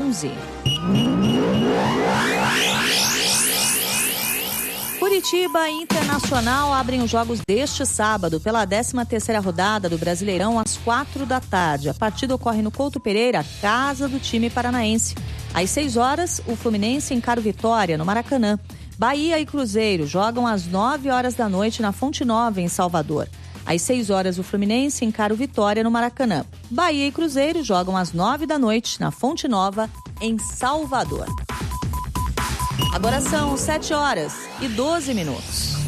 11. Curitiba e Internacional abrem os jogos deste sábado pela 13ª rodada do Brasileirão às 16h. A partida ocorre no Couto Pereira, casa do time paranaense. Às 18h, o Fluminense encara o Vitória, no Maracanã. Bahia e Cruzeiro jogam às 21h na Fonte Nova, em Salvador. Às 6h, o Fluminense encara o Vitória, no Maracanã. Bahia e Cruzeiro jogam às 21h na Fonte Nova, em Salvador. Agora são 7h e 12 minutos.